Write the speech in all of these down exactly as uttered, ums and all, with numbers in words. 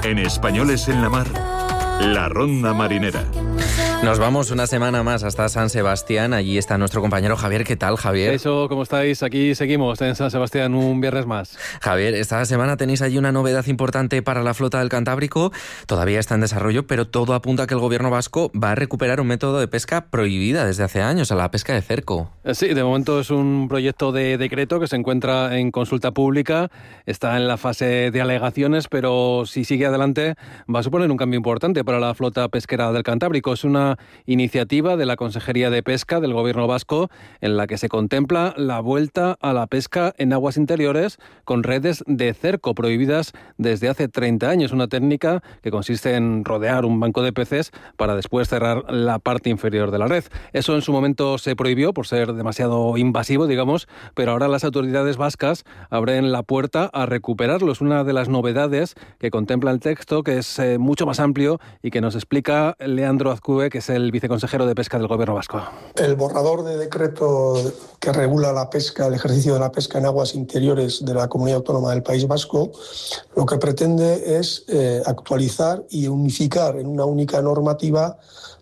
En Españoles en la Mar, la Ronda Marinera. Nos vamos una semana más hasta San Sebastián. Allí está nuestro compañero Javier. ¿Qué tal, Javier? Eso, ¿cómo estáis? Aquí seguimos en San Sebastián un viernes más. Javier, esta semana tenéis allí una novedad importante para la flota del Cantábrico. Todavía está en desarrollo, pero todo apunta a que el gobierno vasco va a recuperar un método de pesca prohibida desde hace años, a la pesca de cerco. Sí, de momento es un proyecto de decreto que se encuentra en consulta pública. Está en la fase de alegaciones, pero si sigue adelante va a suponer un cambio importante para la flota pesquera del Cantábrico. Es una iniciativa de la Consejería de Pesca del Gobierno vasco en la que se contempla la vuelta a la pesca en aguas interiores con redes de cerco prohibidas desde hace treinta años. Una técnica que consiste en rodear un banco de peces para después cerrar la parte inferior de la red. Eso en su momento se prohibió por ser demasiado invasivo, digamos, pero ahora las autoridades vascas abren la puerta a recuperarlo. Es una de las novedades que contempla el texto, que es eh, mucho más amplio y que nos explica Leandro Azcue, que es el viceconsejero de Pesca del Gobierno vasco. El borrador de decreto que regula la pesca, el ejercicio de la pesca en aguas interiores de la Comunidad Autónoma del País Vasco, lo que pretende es eh, actualizar y unificar en una única normativa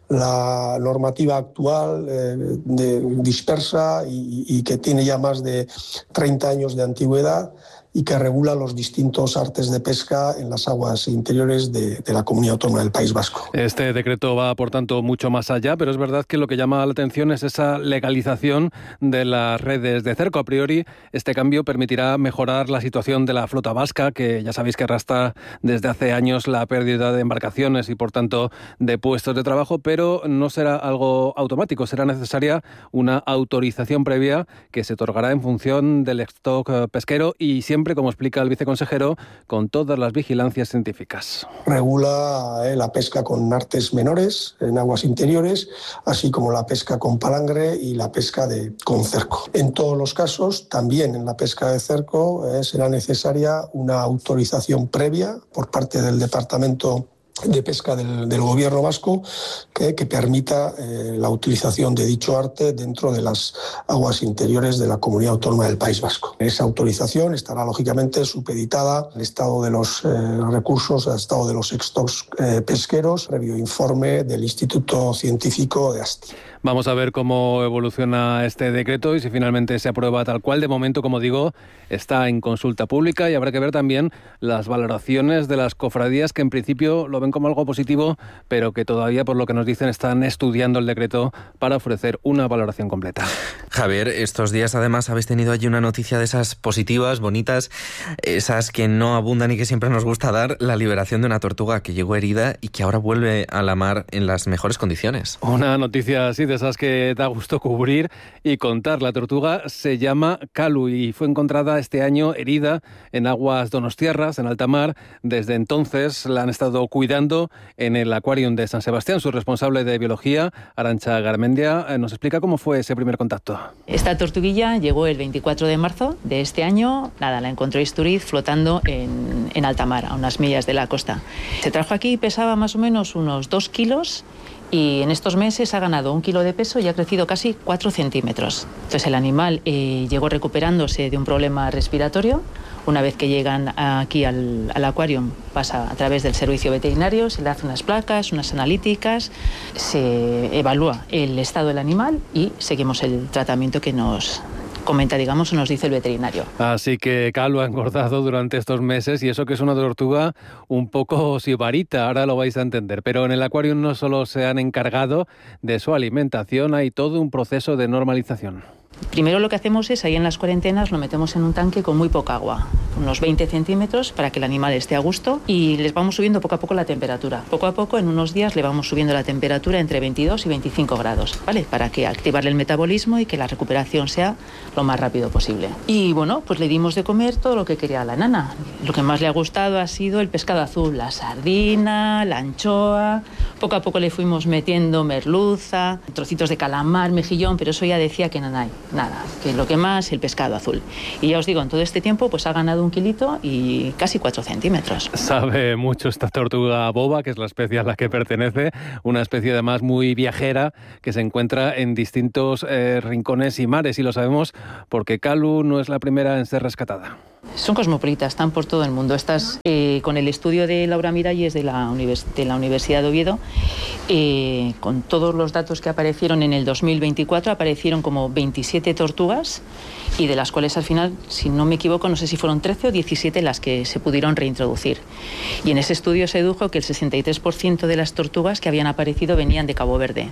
la normativa actual eh, de, dispersa y, y que tiene ya más de treinta años de antigüedad y que regula los distintos artes de pesca en las aguas interiores de, de la Comunidad Autónoma del País Vasco. Este decreto va, por tanto, mucho más allá, pero es verdad que lo que llama la atención es esa legalización de las redes de cerco. A priori, este cambio permitirá mejorar la situación de la flota vasca, que ya sabéis que arrastra desde hace años la pérdida de embarcaciones y, por tanto, de puestos de trabajo, pero no será algo automático. Será necesaria una autorización previa que se otorgará en función del stock pesquero y siempre, como explica el viceconsejero, con todas las vigilancias científicas. Regula eh, la pesca con artes menores en aguas interiores, así como la pesca con palangre y la pesca de, con cerco. En todos los casos, también en la pesca de cerco, eh, será necesaria una autorización previa por parte del Departamento de Pesca del, del Gobierno vasco que, que permita eh, la utilización de dicho arte dentro de las aguas interiores de la Comunidad Autónoma del País Vasco. Esa autorización estará lógicamente supeditada al estado de los eh, recursos, al estado de los stocks eh, pesqueros, previo informe del Instituto Científico de Asti. Vamos a ver cómo evoluciona este decreto y si finalmente se aprueba tal cual. De momento, como digo, está en consulta pública y habrá que ver también las valoraciones de las cofradías, que en principio lo ven como algo positivo, pero que todavía, por lo que nos dicen, están estudiando el decreto para ofrecer una valoración completa. Javier, estos días además habéis tenido allí una noticia de esas positivas, bonitas, esas que no abundan y que siempre nos gusta dar, la liberación de una tortuga que llegó herida y que ahora vuelve a la mar en las mejores condiciones. Una noticia así de esas que da gusto cubrir y contar. La tortuga se llama Calu y fue encontrada este año herida en aguas donostiarras, en alta mar. Desde entonces la han estado cuidando en el Aquarium de San Sebastián. Su responsable de biología, Arantxa Garmendia, nos explica cómo fue ese primer contacto. Esta tortuguilla llegó el veinticuatro de marzo de este año. Nada, la encontró Isturiz flotando en, en alta mar, a unas millas de la costa. Se trajo aquí y pesaba más o menos unos dos kilos. Y en estos meses ha ganado un kilo de peso y ha crecido casi cuatro centímetros. Entonces el animal eh, llegó recuperándose de un problema respiratorio. Una vez que llegan aquí al, al acuario, pasa a través del servicio veterinario, se le hacen unas placas, unas analíticas, se evalúa el estado del animal y seguimos el tratamiento que nos comenta, digamos, o nos dice el veterinario. Así que Calu ha engordado durante estos meses y eso que es una tortuga un poco sibarita, ahora lo vais a entender. Pero en el acuario no solo se han encargado de su alimentación, hay todo un proceso de normalización. Primero lo que hacemos es, ahí en las cuarentenas, lo metemos en un tanque con muy poca agua, unos veinte centímetros, para que el animal esté a gusto, y les vamos subiendo poco a poco la temperatura. Poco a poco, en unos días, le vamos subiendo la temperatura entre veintidós y veinticinco grados, ¿vale? Para que activarle el metabolismo y que la recuperación sea lo más rápido posible. Y bueno, pues le dimos de comer todo lo que quería la nana. Lo que más le ha gustado ha sido el pescado azul, la sardina, la anchoa. Poco a poco le fuimos metiendo merluza, trocitos de calamar, mejillón, pero eso ya decía que no hay. Nada, que lo que más, el pescado azul. Y ya os digo, en todo este tiempo pues ha ganado un kilito y casi cuatro centímetros. Sabe mucho esta tortuga boba, que es la especie a la que pertenece, una especie además muy viajera que se encuentra en distintos eh, rincones y mares, y lo sabemos porque Calu no es la primera en ser rescatada. Son cosmopolitas, están por todo el mundo. Estas, eh, con el estudio de Laura Miralles de la, univers- de la Universidad de Oviedo, eh, con todos los datos que aparecieron en el dos mil veinticuatro, aparecieron como veintisiete tortugas, y de las cuales al final, si no me equivoco, no sé si fueron trece o diecisiete las que se pudieron reintroducir. Y en ese estudio se dedujo que el sesenta y tres por ciento de las tortugas que habían aparecido venían de Cabo Verde,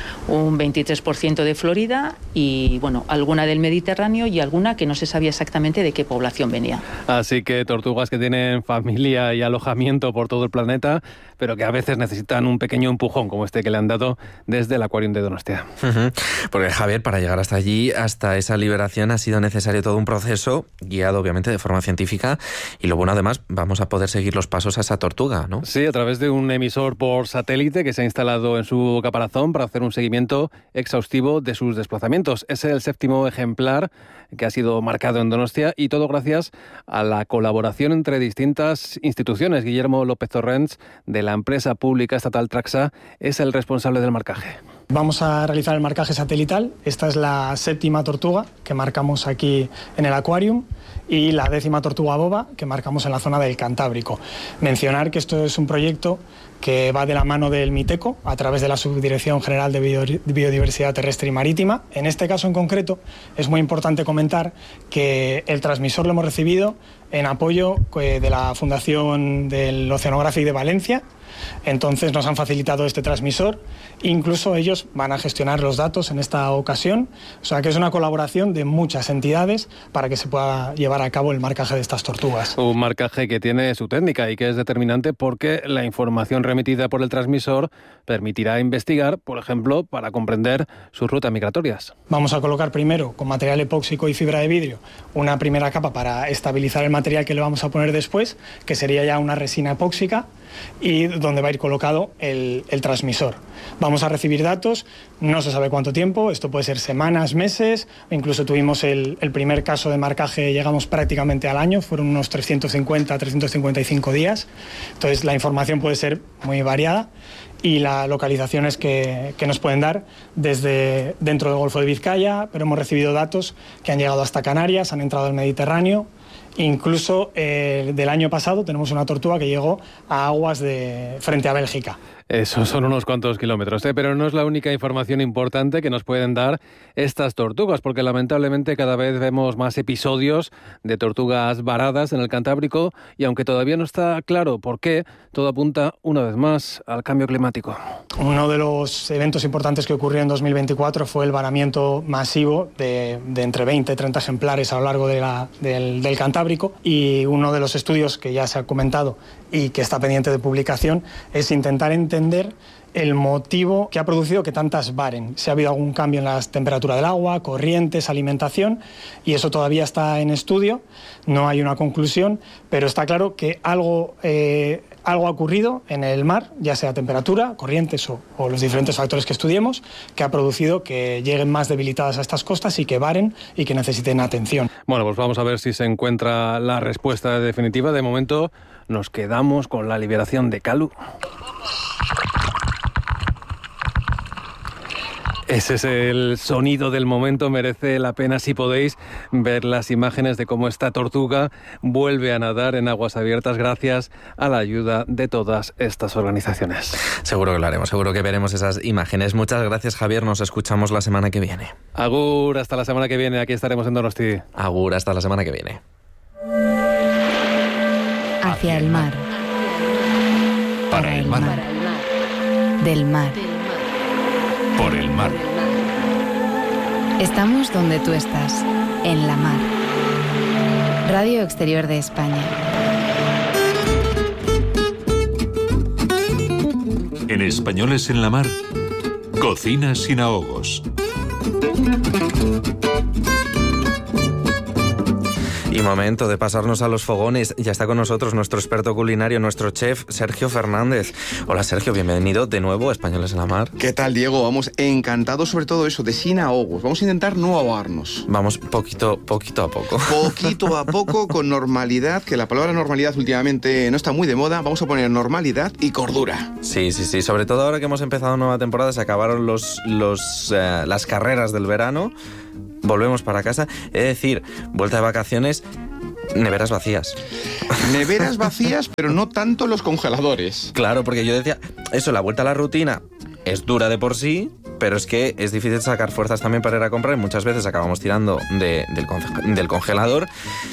un veintitrés por ciento de Florida y, bueno, alguna del Mediterráneo y alguna que no se sabía exactamente de qué población venía. Así que tortugas que tienen familia y alojamiento por todo el planeta, pero que a veces necesitan un pequeño empujón como este que le han dado desde el Aquarium de Donostia. Uh-huh. Porque, Javier, para llegar hasta allí, hasta esa liberación, ha sido necesario todo un proceso, guiado obviamente de forma científica, y lo bueno, además, vamos a poder seguir los pasos a esa tortuga, ¿no? Sí, a través de un emisor por satélite que se ha instalado en su caparazón para hacer un seguimiento exhaustivo de sus desplazamientos. Es el séptimo ejemplar que ha sido marcado en Donostia, y todo gracias a la colaboración entre distintas instituciones. Guillermo López Torrents, de la empresa pública estatal Traxa, es el responsable del marcaje. Vamos a realizar el marcaje satelital. Esta es la séptima tortuga que marcamos aquí en el Aquarium y la décima tortuga boba que marcamos en la zona del Cantábrico. Mencionar que esto es un proyecto que va de la mano del MITECO a través de la Subdirección General de Biodiversidad Terrestre y Marítima. En este caso en concreto es muy importante comentar que el transmisor lo hemos recibido en apoyo de la Fundación del Oceanographic de Valencia. Entonces nos han facilitado este transmisor, incluso ellos van a gestionar los datos en esta ocasión, o sea que es una colaboración de muchas entidades para que se pueda llevar a cabo el marcaje de estas tortugas. Un marcaje que tiene su técnica y que es determinante porque la información remitida por el transmisor permitirá investigar, por ejemplo, para comprender sus rutas migratorias. Vamos a colocar primero con material epóxico y fibra de vidrio una primera capa para estabilizar el material que le vamos a poner después, que sería ya una resina epóxica, y donde va a ir colocado el, el transmisor. Vamos a recibir datos, no se sabe cuánto tiempo, esto puede ser semanas, meses, incluso tuvimos el, el primer caso de marcaje, llegamos prácticamente al año, fueron unos trescientos cincuenta, trescientos cincuenta y cinco días, entonces la información puede ser muy variada y las localizaciones que, que nos pueden dar desde dentro del Golfo de Vizcaya, pero hemos recibido datos que han llegado hasta Canarias, han entrado al Mediterráneo. Incluso eh, del año pasado tenemos una tortuga que llegó a aguas de frente a Bélgica. Eso son unos cuantos kilómetros, ¿eh? Pero no es la única información importante que nos pueden dar estas tortugas, porque lamentablemente cada vez vemos más episodios de tortugas varadas en el Cantábrico, y aunque todavía no está claro por qué, todo apunta una vez más al cambio climático. Uno de los eventos importantes que ocurrió en dos mil veinticuatro fue el varamiento masivo de, de entre veinte y treinta ejemplares a lo largo de la, del, del Cantábrico, y uno de los estudios que ya se ha comentado y que está pendiente de publicación es intentar entender el motivo que ha producido que tantas varen. Si ha habido algún cambio en la temperatura del agua, corrientes, alimentación, y eso todavía está en estudio, no hay una conclusión, pero está claro que algo, eh, algo ha ocurrido en el mar, ya sea temperatura, corrientes o, o los diferentes factores que estudiemos, que ha producido que lleguen más debilitadas a estas costas y que varen y que necesiten atención. Bueno, pues vamos a ver si se encuentra la respuesta definitiva. De momento nos quedamos con la liberación de Calu. Ese es el sonido del momento. Merece la pena, si podéis, ver las imágenes de cómo esta tortuga vuelve a nadar en aguas abiertas gracias a la ayuda de todas estas organizaciones. Seguro que lo haremos, seguro que veremos esas imágenes. Muchas gracias, Javier. Nos escuchamos la semana que viene. Agur, hasta la semana que viene. Aquí estaremos en Donosti. Agur, hasta la semana que viene. Hacia el mar. Para el mar. Del mar. Por el mar. Estamos donde tú estás, en la mar. Radio Exterior de España. En Españoles en la Mar, cocina sin ahogos. Y momento de pasarnos a los fogones. Ya está con nosotros nuestro experto culinario, nuestro chef, Sergio Fernández. Hola, Sergio, bienvenido de nuevo a Españoles en la Mar. ¿Qué tal, Diego? Vamos, encantados sobre todo eso, de sin ahogos. Vamos a intentar no ahogarnos. Vamos poquito, poquito a poco. Poquito a poco, con normalidad, que la palabra normalidad últimamente no está muy de moda. Vamos a poner normalidad y cordura. Sí, sí, sí. Sobre todo ahora que hemos empezado nueva temporada, se acabaron los, los, eh, las carreras del verano. Volvemos para casa. Es decir, vuelta de vacaciones Neveras vacías. Neveras vacías, pero no tanto los congeladores. Claro, porque yo decía, eso, la vuelta a la rutina es dura de por sí, pero es que es difícil sacar fuerzas también para ir a comprar y muchas veces acabamos tirando de, del, conge- del congelador.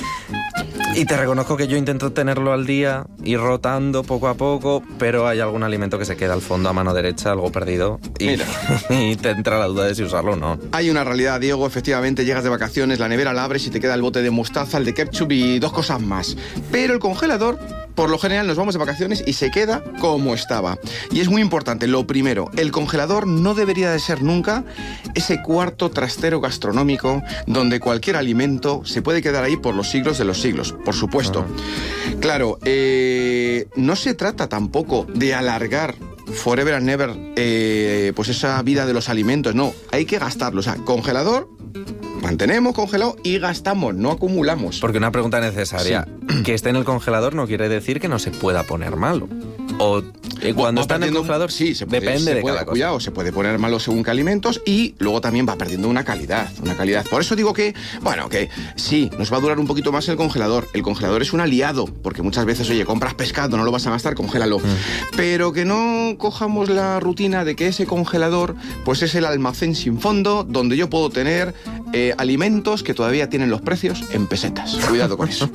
Y te reconozco que yo intento tenerlo al día, ir rotando poco a poco, pero hay algún alimento que se queda al fondo a mano derecha, algo perdido, y, y te entra la duda de si usarlo o no. Hay una realidad, Diego, efectivamente llegas de vacaciones, la nevera la abres y te queda el bote de mostaza, el de ketchup y dos cosas más. Pero el congelador, por lo general, nos vamos de vacaciones y se queda como estaba. Y es muy importante, lo primero, el congelador no debería de ser nunca ese cuarto trastero gastronómico donde cualquier alimento se puede quedar ahí por los siglos de los siglos, por supuesto. Uh-huh. Claro, eh, no se trata tampoco de alargar forever and never eh, pues esa vida de los alimentos, no, hay que gastarlo. O sea, congelador, mantenemos congelado y gastamos, no acumulamos. Porque una pregunta necesaria, sí. Que esté en el congelador no quiere decir que no se pueda poner malo. O eh, cuando va está en el congelador, sí, se puede, depende se de puede, cada cosa. Cuidado, se puede poner malo según qué alimentos y luego también va perdiendo una calidad, una calidad. Por eso digo que, bueno, que sí, nos va a durar un poquito más el congelador. El congelador es un aliado, porque muchas veces, oye, compras pescado, no lo vas a gastar, congélalo. Mm. Pero que no cojamos la rutina de que ese congelador, pues es el almacén sin fondo, donde yo puedo tener eh, alimentos que todavía tienen los precios en pesetas. Cuidado con eso.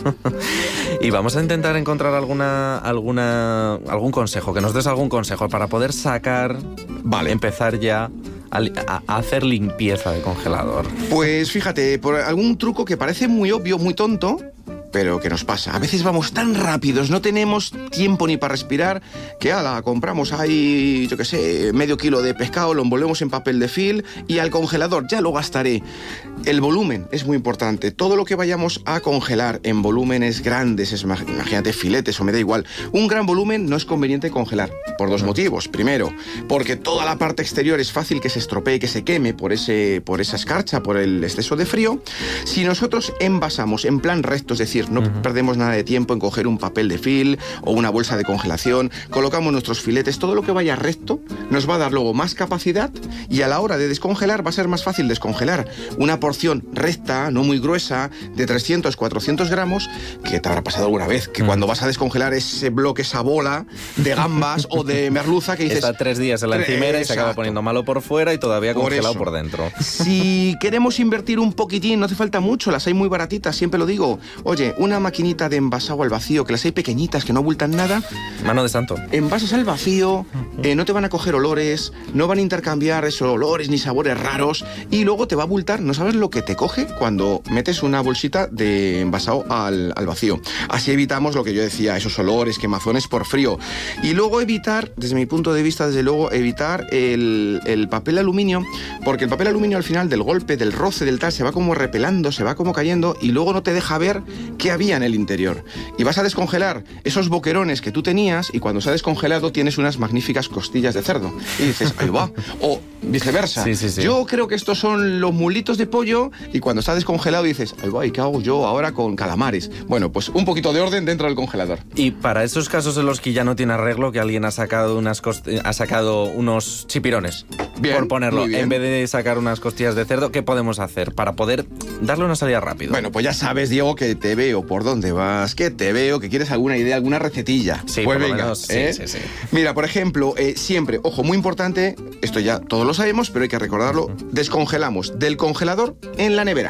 Y vamos a intentar encontrar alguna, alguna, algún consejo, que nos des algún consejo para poder sacar, vale, empezar ya a, a hacer limpieza de congelador. Pues fíjate, por algún truco que parece muy obvio, muy tonto, pero ¿qué nos pasa? A veces vamos tan rápidos, no tenemos tiempo ni para respirar, que ala, compramos ahí, yo qué sé, medio kilo de pescado, lo envolvemos en papel de film y al congelador, ya lo gastaré. El volumen es muy importante. Todo lo que vayamos a congelar en volúmenes grandes, es, imagínate filetes o me da igual, un gran volumen no es conveniente congelar, por dos motivos. Primero, porque toda la parte exterior es fácil que se estropee, que se queme por, ese, por esa escarcha, por el exceso de frío. Si nosotros envasamos en plan recto, es decir, no uh-huh. perdemos nada de tiempo en coger un papel de film o una bolsa de congelación, colocamos nuestros filetes, todo lo que vaya recto nos va a dar luego más capacidad y a la hora de descongelar va a ser más fácil descongelar una porción recta, no muy gruesa, de trescientos, cuatrocientos gramos, que te habrá pasado alguna vez, que uh-huh. cuando vas a descongelar ese bloque, esa bola de gambas o de merluza que dices... Está tres días en la encimera y se acaba poniendo malo por fuera y todavía por congelado eso. Por dentro. Si queremos invertir un poquitín, no hace falta mucho, las hay muy baratitas, siempre lo digo. Oye, una maquinita de envasado al vacío, que las hay pequeñitas, que no abultan nada. Mano de santo. Envasas al vacío, eh, no te van a coger olores, no van a intercambiar esos olores ni sabores raros y luego te va a abultar, no sabes lo que te coge cuando metes una bolsita de envasado al, al vacío. Así evitamos lo que yo decía, esos olores, quemazones por frío. Y luego evitar, desde mi punto de vista, desde luego, evitar el, el papel aluminio, porque el papel aluminio al final del golpe, del roce, del tal, se va como repelando, se va como cayendo y luego no te deja ver qué había en el interior. Y vas a descongelar esos boquerones que tú tenías y cuando se ha descongelado tienes unas magníficas costillas de cerdo. Y dices, ahí va. O viceversa. Sí, sí, sí. Yo creo que estos son los mulitos de pollo y cuando está descongelado dices, ahí va, ¿y qué hago yo ahora con calamares? Bueno, pues un poquito de orden dentro del congelador. Y para esos casos en los que ya no tiene arreglo, que alguien ha sacado unas cost- ha sacado unos chipirones, bien, por ponerlo, muy bien. En vez de sacar unas costillas de cerdo, ¿qué podemos hacer para poder darle una salida rápido? Bueno, pues ya sabes, Diego, que te veo por dónde vas, que te veo, que quieres alguna idea, alguna recetilla. Sí, pues por venga, lo menos, ¿eh? sí, sí, sí. Mira, por ejemplo, eh, siempre, ojo, muy importante, esto ya todos lo sabemos, pero hay que recordarlo, descongelamos del congelador en la nevera.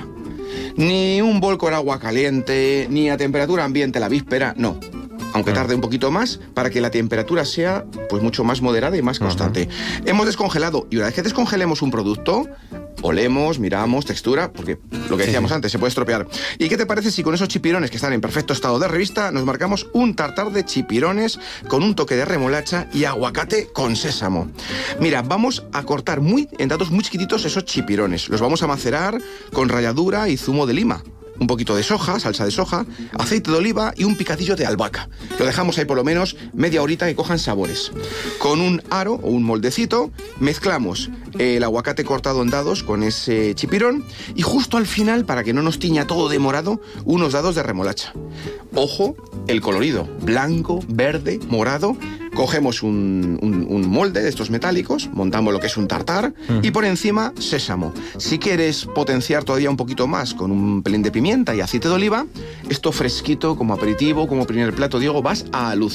Ni un bol con agua caliente, ni a temperatura ambiente la víspera, no. Aunque tarde un poquito más, para que la temperatura sea pues mucho más moderada y más constante. Uh-huh. Hemos descongelado, y una vez que descongelemos un producto, olemos, miramos, textura, porque lo que decíamos sí, sí. antes, se puede estropear. ¿Y qué te parece si con esos chipirones que están en perfecto estado de revista, nos marcamos un tartar de chipirones con un toque de remolacha y aguacate con sésamo? Mira, vamos a cortar muy, en dados muy chiquititos esos chipirones. Los vamos a macerar con ralladura y zumo de lima. Un poquito de soja, salsa de soja, aceite de oliva y un picadillo de albahaca. Lo dejamos ahí por lo menos media horita que cojan sabores. Con un aro o un moldecito mezclamos el aguacate cortado en dados con ese chipirón y justo al final, para que no nos tiña todo de morado, unos dados de remolacha. Ojo, el colorido, blanco, verde, morado, cogemos un, un, un molde de estos metálicos, montamos lo que es un tartar uh-huh. y por encima sésamo. Si quieres potenciar todavía un poquito más con un pelín de pimienta y aceite de oliva, esto fresquito como aperitivo, como primer plato, Diego, vas a alucinar.